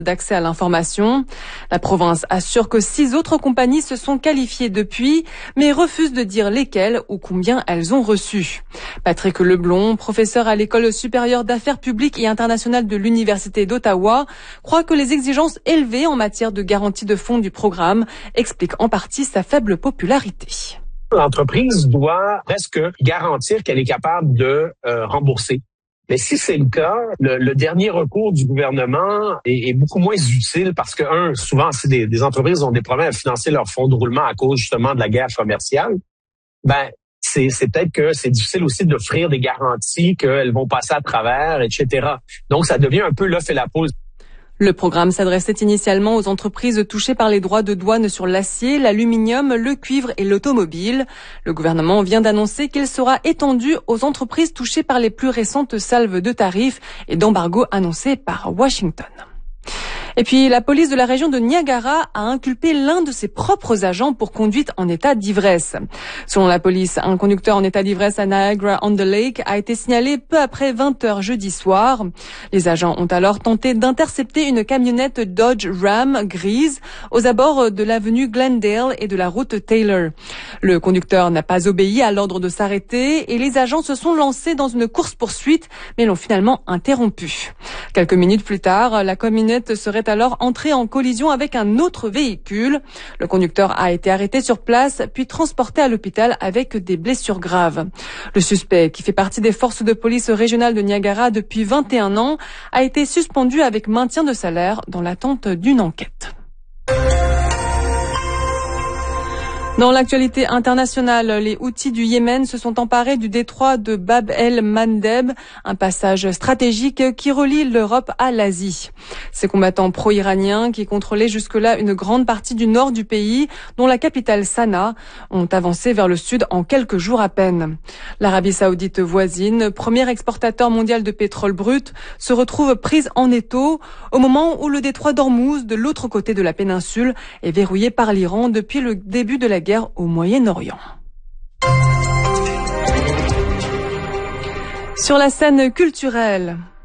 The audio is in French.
d'accès à l'information. La province assure que 6 autres compagnies se sont qualifiées depuis, mais refuse de dire lesquelles ou combien elles ont reçu. Patrick Leblond, professeur à l'École supérieure d'affaires publiques et internationales de l'Université d'Ottawa, croit que les exigences élevées en matière de garantie de fonds du programme expliquent en partie sa faible popularité. L'entreprise doit presque garantir qu'elle est capable de rembourser. Mais si c'est le cas, le dernier recours du gouvernement est beaucoup moins utile parce que, souvent, si des entreprises ont des problèmes à financer leur fonds de roulement à cause justement de la guerre commerciale, c'est peut-être que c'est difficile aussi d'offrir des garanties qu'elles vont passer à travers, etc. Donc, ça devient un peu l'œuf et la poule. Le programme s'adressait initialement aux entreprises touchées par les droits de douane sur l'acier, l'aluminium, le cuivre et l'automobile. Le gouvernement vient d'annoncer qu'il sera étendu aux entreprises touchées par les plus récentes salves de tarifs et d'embargo annoncées par Washington. Et puis, la police de la région de Niagara a inculpé l'un de ses propres agents pour conduite en état d'ivresse. Selon la police, un conducteur en état d'ivresse à Niagara-on-the-Lake a été signalé peu après 20h jeudi soir. Les agents ont alors tenté d'intercepter une camionnette Dodge Ram grise aux abords de l'avenue Glendale et de la route Taylor. Le conducteur n'a pas obéi à l'ordre de s'arrêter et les agents se sont lancés dans une course-poursuite, mais l'ont finalement interrompu. Quelques minutes plus tard, la camionnette serait alors entré en collision avec un autre véhicule. Le conducteur a été arrêté sur place, puis transporté à l'hôpital avec des blessures graves. Le suspect, qui fait partie des forces de police régionales de Niagara depuis 21 ans, a été suspendu avec maintien de salaire dans l'attente d'une enquête. Dans l'actualité internationale, les Houthis du Yémen se sont emparés du détroit de Bab el-Mandeb, un passage stratégique qui relie l'Europe à l'Asie. Ces combattants pro-iraniens, qui contrôlaient jusque-là une grande partie du nord du pays, dont la capitale Sanaa, ont avancé vers le sud en quelques jours à peine. L'Arabie saoudite voisine, premier exportateur mondial de pétrole brut, se retrouve prise en étau au moment où le détroit d'Ormuz, de l'autre côté de la péninsule, est verrouillé par l'Iran depuis le début de la guerre au Moyen-Orient. Sur la scène culturelle,